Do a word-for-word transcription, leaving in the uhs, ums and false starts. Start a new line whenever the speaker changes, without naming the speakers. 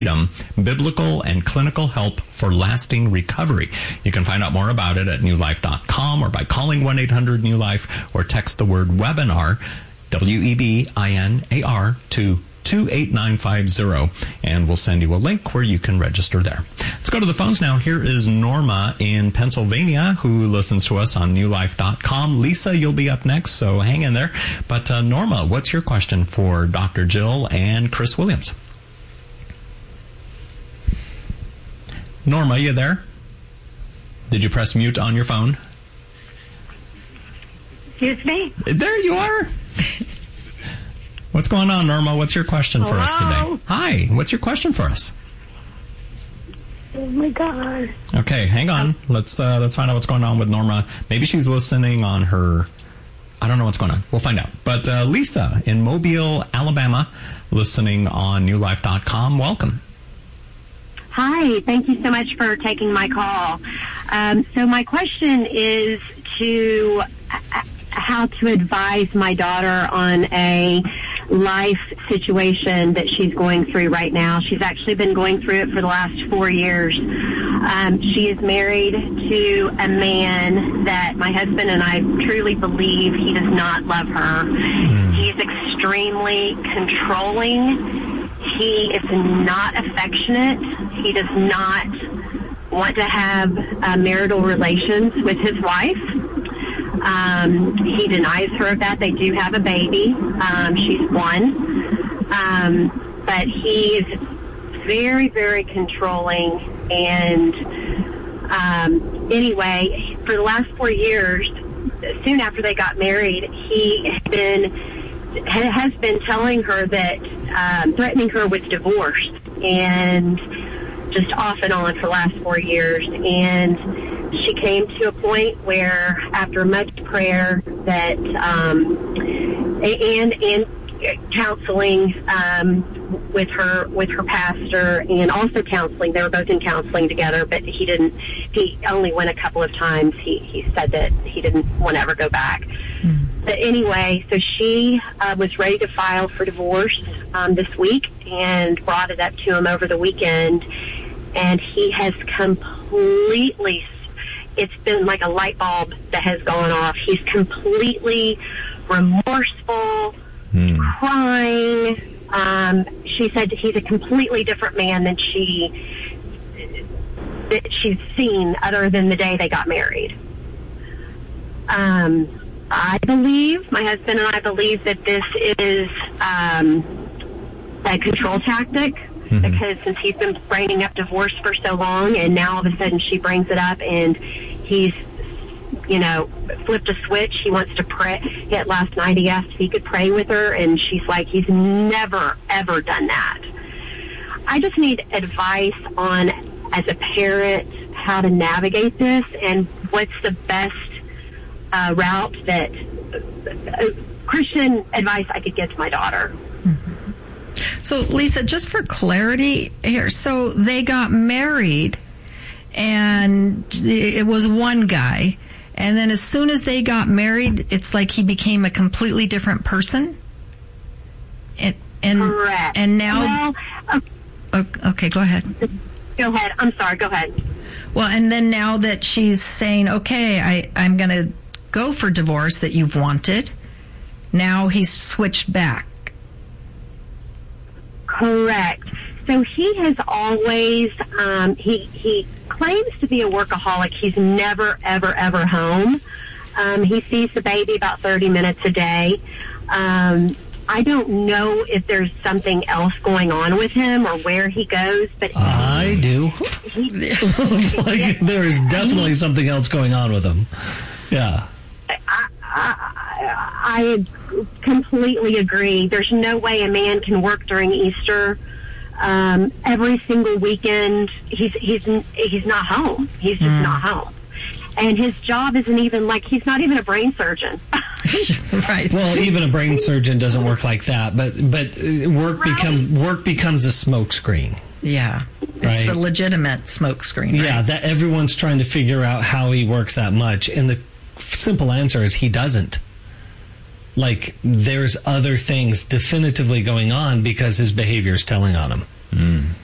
Biblical and clinical help for lasting recovery. You can find out more about it at new life dot com or by calling one eight hundred new life or text the word webinar, W E B I N A R, to two eight nine five zero, and we'll send you a link where you can register there. Let's go to the phones now. Here is Norma in Pennsylvania, who listens to us on new life dot com. Lisa, you'll be up next, so hang in there. But uh, Norma, what's your question for Doctor Jill and Chris Williams? Norma, you there? Did you press mute on your phone?
Excuse me?
There you are. What's going on, Norma? What's your question for
Hello?
us today? Hi, what's your question for us?
Oh my God.
Okay, hang on. Let's uh, let's find out what's going on with Norma. Maybe she's listening on her... I don't know what's going on. We'll find out. But uh, Lisa in Mobile, Alabama, listening on new life dot com. Welcome.
Hi, thank you so much for taking my call. Um, so my question is to uh, how to advise my daughter on a life situation that she's going through right now. She's actually been going through it for the last four years. Um, she is married to a man that my husband and I truly believe he does not love her. Mm. He's extremely controlling. He is not affectionate. He does not want to have uh, marital relations with his wife. Um, he denies her of that. They do have a baby. Um, she's one. Um, but he is very, very controlling. And um, anyway, for the last four years, soon after they got married, he has been, has been telling her that, um, threatening her with divorce, and just off and on for the last four years. And she came to a point where, after much prayer, that um, and and counseling um, with her with her pastor, and also counseling. They were both in counseling together, but he didn't. He only went a couple of times. He he said that he didn't want to ever go back. Mm. But anyway, so she uh, was ready to file for divorce um, this week, and brought it up to him over the weekend, and he has completely. It's been like a light bulb that has gone off. He's completely remorseful, mm. crying. Um, she said he's a completely different man than she that she's seen, other than the day they got married. Um, I believe, my husband and I believe that this is um, a control tactic. Mm-hmm. Because since he's been bringing up divorce for so long, and now all of a sudden she brings it up, and he's, you know, flipped a switch. He wants to pray. Yet last night he asked if he could pray with her, and she's like, he's never, ever done that. I just need advice on, as a parent, how to navigate this, and what's the best uh, route that uh, Christian advice I could give to my daughter.
Mm-hmm. So, Lisa, just for clarity here, so they got married, and it was one guy, and then as soon as they got married, it's like he became a completely different person? And, and,
Correct.
And now...
Well, uh,
okay, go ahead.
Go ahead. I'm sorry, go ahead.
Well, and then now that she's saying, okay, I, I'm going to go for divorce that you've wanted, now he's switched back.
Correct. So he has always, um, he, he claims to be a workaholic. He's never, ever, ever home. Um, he sees the baby about thirty minutes a day. Um, I don't know if there's something else going on with him or where he goes, but he,
I do.
He,
like there is definitely something else going on with him. Yeah.
I, I, I completely agree. There's no way a man can work during Easter. Um, every single weekend, he's he's he's not home. He's just mm. not home. And his job isn't even, like, he's not even a brain surgeon.
Right.
Well, even a brain surgeon doesn't work like that. But but work right. become work becomes a smokescreen.
Yeah, it's
right?
the legitimate smokescreen. Right?
Yeah, that everyone's trying to figure out how he works that much, and the simple answer is he doesn't. Like, there's other things definitively going on because his behavior is telling on him.
Mm.